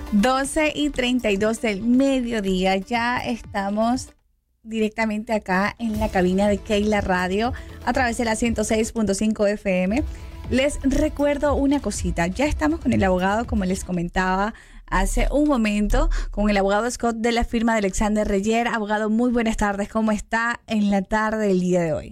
12:32 del mediodía. Ya estamos directamente acá en la cabina de Keila Radio a través de la 106.5 FM. Les recuerdo una cosita. Ya estamos con el abogado, como les comentaba hace un momento, con el abogado Scott de la firma de Alexander Reyer. Abogado, muy buenas tardes. ¿Cómo está en la tarde del día de hoy?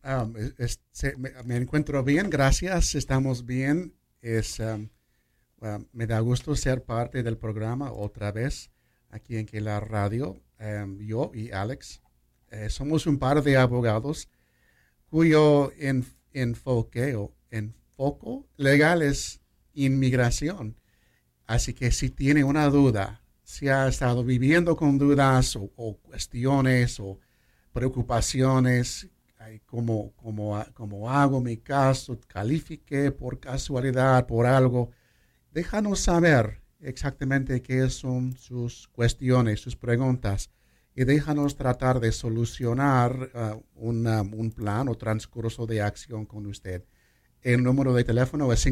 Me encuentro bien, gracias. Estamos bien. Me da gusto ser parte del programa otra vez aquí en Keila Radio. Yo y Alex somos un par de abogados cuyo enfoque legal es inmigración. Así que si tiene una duda, si ha estado viviendo con dudas o cuestiones o preocupaciones, ¿cómo hago mi caso? ¿Califiqué por casualidad, por algo? Déjanos saber exactamente qué son sus cuestiones, sus preguntas, y déjanos tratar de solucionar un plan o transcurso de acción con usted. El número de teléfono es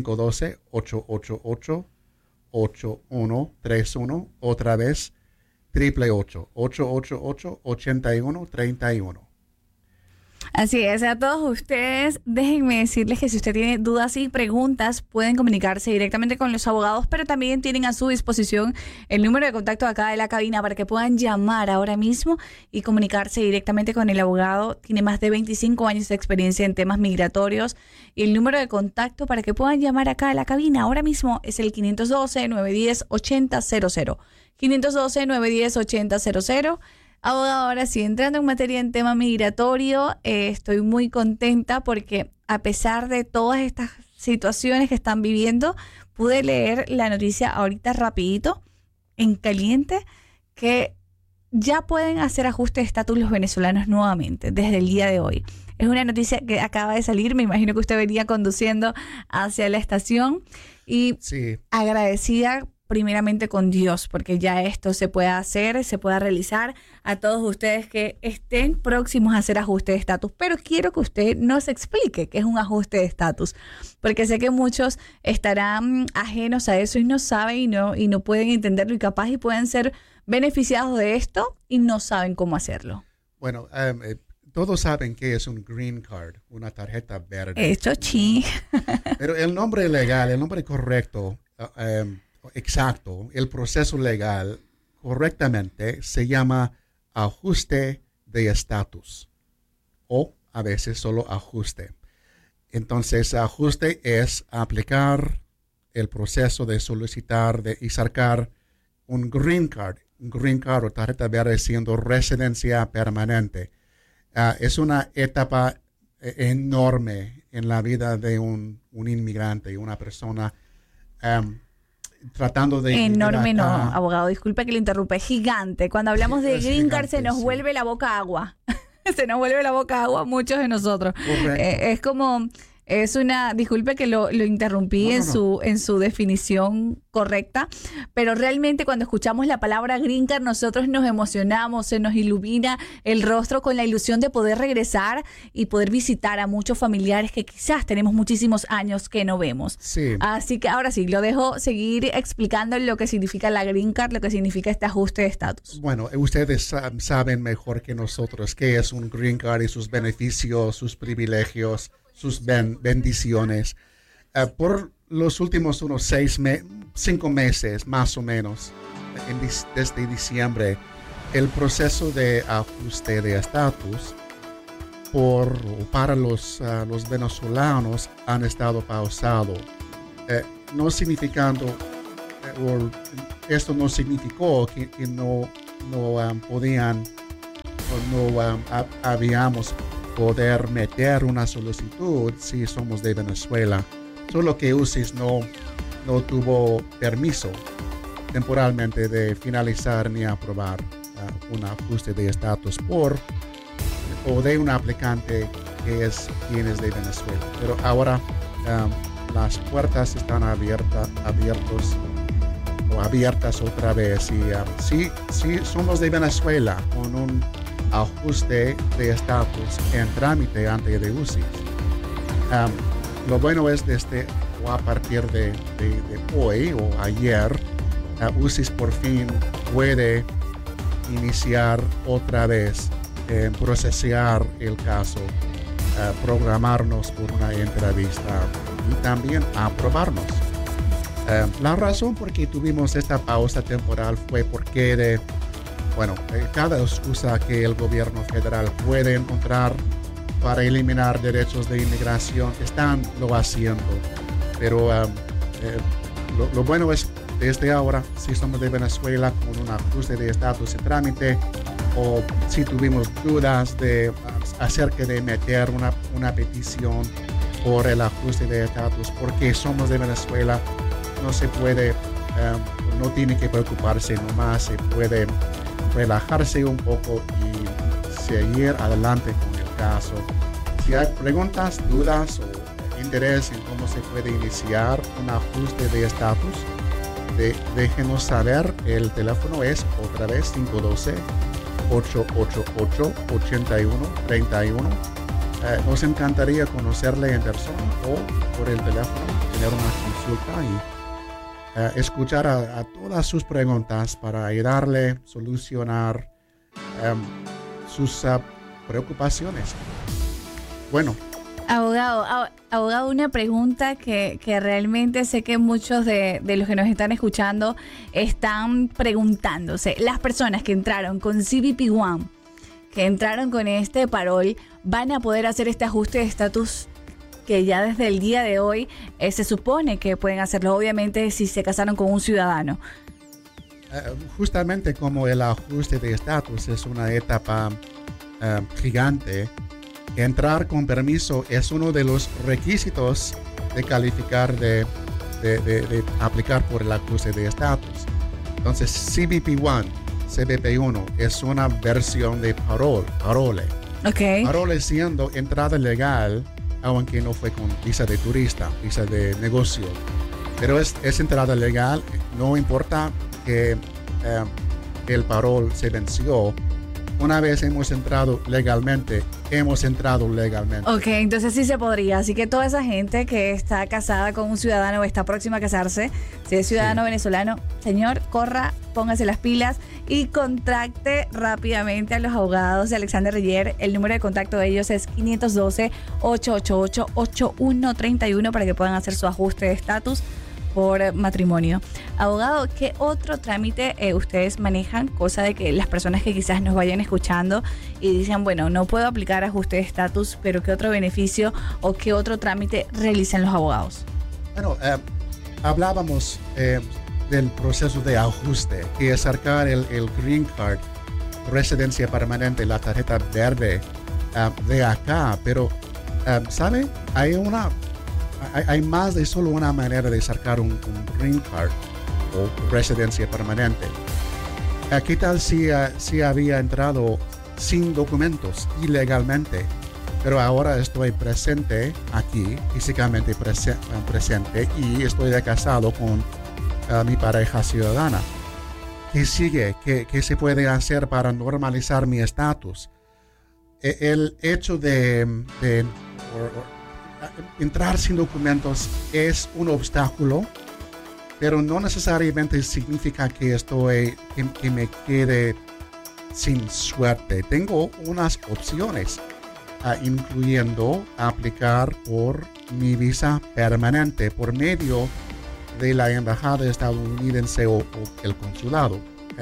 512-888-8131, otra vez 888-888-8131. Así es, a todos ustedes, déjenme decirles que si usted tiene dudas y preguntas, pueden comunicarse directamente con los abogados, pero también tienen a su disposición el número de contacto acá de la cabina para que puedan llamar ahora mismo y comunicarse directamente con el abogado. Tiene más de 25 años de experiencia en temas migratorios, y el número de contacto para que puedan llamar acá a la cabina ahora mismo es el 512-910-8000. 512-910-8000. Abogado, ahora sí, entrando en materia en tema migratorio, estoy muy contenta porque a pesar de todas estas situaciones que están viviendo, pude leer la noticia ahorita rapidito, en caliente, que ya pueden hacer ajuste de estatus los venezolanos nuevamente desde el día de hoy. Es una noticia que acaba de salir, me imagino que usted venía conduciendo hacia la estación y sí, agradecida primeramente con Dios, porque ya esto se puede hacer, se pueda realizar. A todos ustedes que estén próximos a hacer ajuste de estatus, pero quiero que usted nos explique qué es un ajuste de estatus, porque sé que muchos estarán ajenos a eso y no saben y no pueden entenderlo, y capaz y pueden ser beneficiados de esto y no saben cómo hacerlo. Bueno, todos saben que es un green card, una tarjeta verde. Esto sí. Pero el nombre legal, el nombre correcto, exacto, el proceso legal correctamente se llama ajuste de estatus, o a veces solo ajuste. Entonces, ajuste es aplicar el proceso de solicitar y sacar un green card o tarjeta verde siendo residencia permanente. Es una etapa enorme en la vida de un inmigrante y una persona tratando de... Enorme no, abogado, disculpe que le interrumpa, es gigante. Cuando hablamos de green card se nos vuelve la boca agua. Se nos vuelve la boca agua a muchos de nosotros. Es como... disculpe que lo interrumpí en su definición correcta, pero realmente cuando escuchamos la palabra green card nosotros nos emocionamos, se nos ilumina el rostro con la ilusión de poder regresar y poder visitar a muchos familiares que quizás tenemos muchísimos años que no vemos. Sí. Así que ahora sí, lo dejo seguir explicando lo que significa la green card, lo que significa este ajuste de estatus. Bueno, ustedes saben mejor que nosotros qué es un green card y sus beneficios, sus privilegios, sus bendiciones. Por los últimos 5 meses, más o menos, desde diciembre, el proceso de ajuste de estatus para los venezolanos han estado pausado. Esto no significó que no podían o no habíamos poder meter una solicitud si somos de Venezuela. Solo que UCIS no tuvo permiso temporalmente de finalizar ni aprobar un ajuste de estatus o de un aplicante que es de Venezuela. Pero ahora las puertas están abiertas otra vez, y sí somos de Venezuela con un ajuste de estatus en trámite ante de UCIS. Lo bueno es a partir de hoy o ayer UCIS por fin puede iniciar otra vez, procesar el caso, programarnos por una entrevista y también aprobarnos. La razón por que tuvimos esta pausa temporal fue porque cada excusa que el gobierno federal puede encontrar para eliminar derechos de inmigración están lo haciendo. Pero lo bueno es, desde ahora, si somos de Venezuela con un ajuste de estatus en trámite, o si tuvimos dudas acerca de meter una petición por el ajuste de estatus, porque somos de Venezuela, no se puede, no tiene que preocuparse nomás, se puede relajarse un poco y seguir adelante con el caso. Si hay preguntas, dudas o interés en cómo se puede iniciar un ajuste de estatus, déjenos saber. El teléfono es otra vez 512-888-8131. Nos encantaría conocerle en persona o por el teléfono, tener una consulta y escuchar a todas sus preguntas para ayudarle a solucionar sus preocupaciones. Bueno. Abogado, una pregunta que realmente sé que muchos de los que nos están escuchando están preguntándose. Las personas que entraron con CBP One, que entraron con este parol, ¿van a poder hacer este ajuste de estatus que ya desde el día de hoy se supone que pueden hacerlo, obviamente, si se casaron con un ciudadano? Justamente como el ajuste de estatus es una etapa gigante, entrar con permiso es uno de los requisitos de calificar de aplicar por el ajuste de estatus. Entonces, CBP1 es una versión de parole. Okay. Parole siendo entrada legal, aunque no fue con visa de turista, visa de negocio. Pero es entrada legal, no importa que el parol se venció. Una vez hemos entrado legalmente. Ok, entonces sí se podría. Así que toda esa gente que está casada con un ciudadano o está próxima a casarse, si es ciudadano venezolano, señor, corra, póngase las pilas y contacte rápidamente a los abogados de Alexander Reyer. El número de contacto de ellos es 512-888-8131 para que puedan hacer su ajuste de estatus por matrimonio. Abogado, ¿qué otro trámite ustedes manejan? Cosa de que las personas que quizás nos vayan escuchando y dicen, bueno, no puedo aplicar ajuste de estatus, pero ¿qué otro beneficio o qué otro trámite realizan los abogados? Bueno, hablábamos del proceso de ajuste, que es sacar el Green Card, residencia permanente, la tarjeta verde de acá, pero ¿sabe? Hay más de solo una manera de sacar un Green Card o residencia permanente. ¿Qué tal si había entrado sin documentos, ilegalmente? Pero ahora estoy presente aquí, físicamente presente, y estoy casado con mi pareja ciudadana. ¿Qué sigue? ¿Qué se puede hacer para normalizar mi estatus? El hecho de entrar sin documentos es un obstáculo, pero no necesariamente significa que me quede sin suerte. Tengo unas opciones, incluyendo aplicar por mi visa permanente por medio de la embajada estadounidense o el consulado.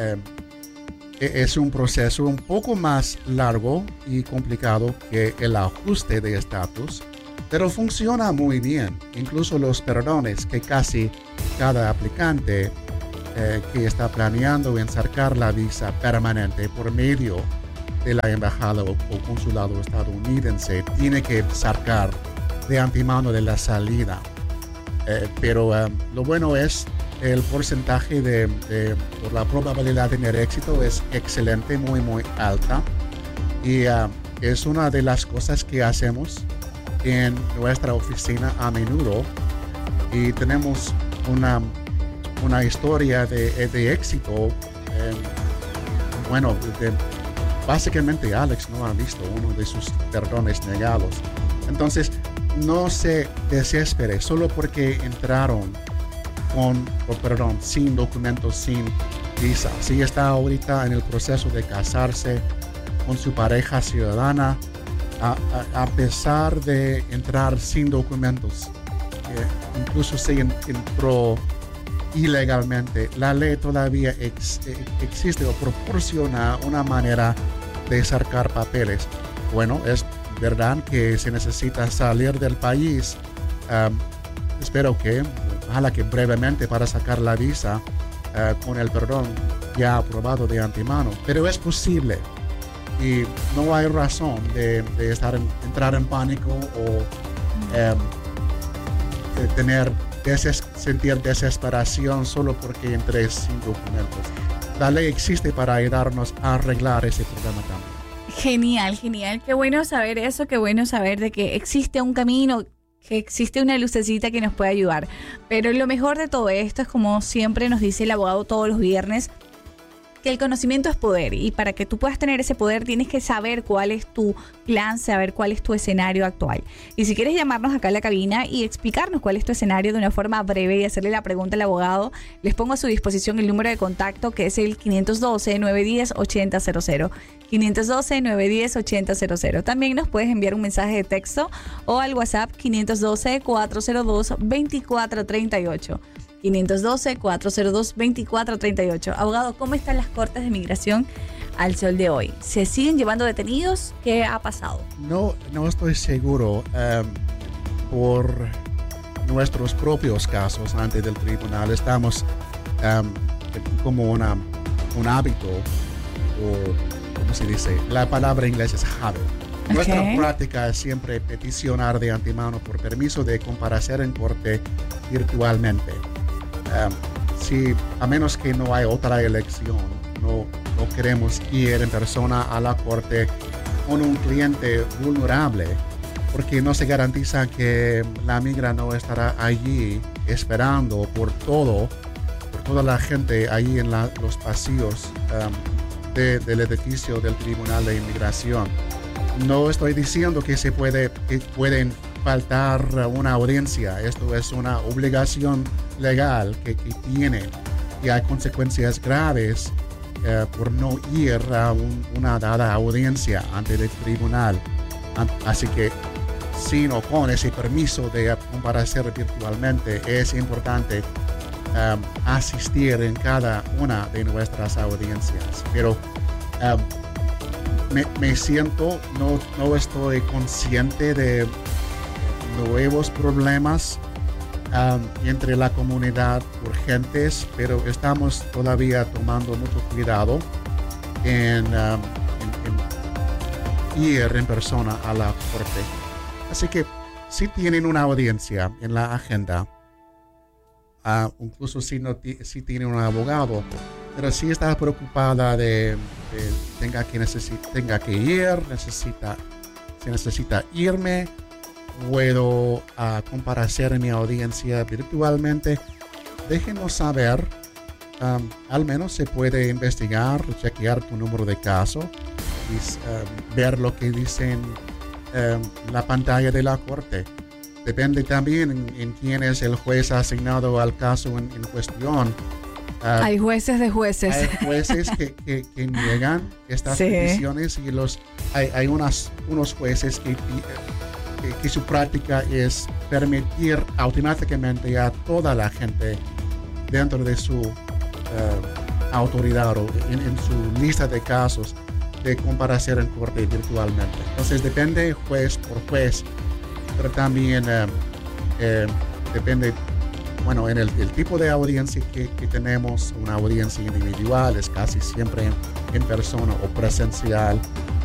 Es un proceso un poco más largo y complicado que el ajuste de estatus, pero funciona muy bien. Incluso los perdones que casi cada aplicante que está planeando en sacar la visa permanente por medio de la embajada o consulado estadounidense tiene que sacar de antemano de la salida. Pero lo bueno es el porcentaje por la probabilidad de tener éxito es excelente, muy alta, y es una de las cosas que hacemos en nuestra oficina a menudo, y tenemos una historia de éxito. Básicamente Alex no ha visto uno de sus perdones negados. Entonces, no se desespere solo porque entraron sin documentos, sin visa. Si está ahorita en el proceso de casarse con su pareja ciudadana, a pesar de entrar sin documentos, incluso si entró ilegalmente, la ley todavía existe o proporciona una manera de sacar papeles. Bueno, es verdad que se necesita salir del país. Ojalá que brevemente para sacar la visa con el perdón ya aprobado de antemano, pero es posible y no hay razón de entrar en pánico o sentir desesperación solo porque entré sin documentos. La ley existe para ayudarnos a arreglar ese problema también. Genial, genial. Qué bueno saber eso, qué bueno saber de que existe un camino, que existe una lucecita que nos puede ayudar. Pero lo mejor de todo esto es, como siempre nos dice el abogado todos los viernes, que el conocimiento es poder, y para que tú puedas tener ese poder tienes que saber cuál es tu plan, saber cuál es tu escenario actual. Y si quieres llamarnos acá a la cabina y explicarnos cuál es tu escenario de una forma breve y hacerle la pregunta al abogado, les pongo a su disposición el número de contacto, que es el 512-910-8000. 512-910-8000. También nos puedes enviar un mensaje de texto o al WhatsApp 512-402-2438. 512-402-2438. Abogado, ¿cómo están las cortes de migración al sol de hoy? ¿Se siguen llevando detenidos? ¿Qué ha pasado? No estoy seguro. Por nuestros propios casos ante el tribunal estamos como un hábito, o ¿cómo se dice? La palabra en inglés es habit. Nuestra práctica es siempre peticionar de antemano por permiso de comparecer en corte virtualmente. A menos que no hay otra elección, no queremos ir en persona a la corte con un cliente vulnerable, porque no se garantiza que la migra no estará allí esperando por toda la gente allí en los pasillos del edificio del Tribunal de Inmigración. No estoy diciendo que pueden faltar una audiencia. Esto es una obligación legal que tiene, y hay consecuencias graves por no ir a una dada audiencia ante el tribunal. Así que sin o con ese permiso de comparecer virtualmente, es importante asistir en cada una de nuestras audiencias. Pero me siento, no estoy consciente de nuevos problemas entre la comunidad urgentes, pero estamos todavía tomando mucho cuidado en ir en persona a la corte. Así que si tienen una audiencia en la agenda, incluso si tienen un abogado, pero si está preocupada de tenga que ir, necesita irme, puedo comparecer en mi audiencia virtualmente, déjenos saber. Al menos se puede investigar, chequear tu número de caso y ver lo que dicen la pantalla de la corte. Depende también en quién es el juez asignado al caso en cuestión. Hay jueces de jueces. Hay jueces que niegan estas peticiones, y hay unos jueces que su práctica es permitir automáticamente a toda la gente dentro de su autoridad o en su lista de casos de comparecer en corte virtualmente. Entonces depende juez por juez, pero también depende, bueno, en el tipo de audiencia que tenemos. Una audiencia individual es casi siempre en persona o presencial.